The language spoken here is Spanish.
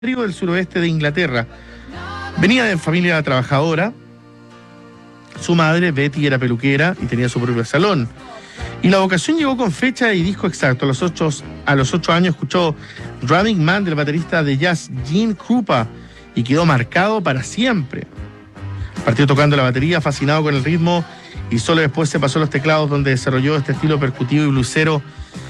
del suroeste de Inglaterra. Venía de familia trabajadora. Su madre, Betty, era peluquera y tenía su propio salón. Y la vocación llegó con fecha y disco exacto. A los 8 años escuchó Drumming Man del baterista de jazz Gene Krupa y quedó marcado para siempre. Partió tocando la batería, fascinado con el ritmo, y solo después se pasó a los teclados, donde desarrolló este estilo percutivo y blusero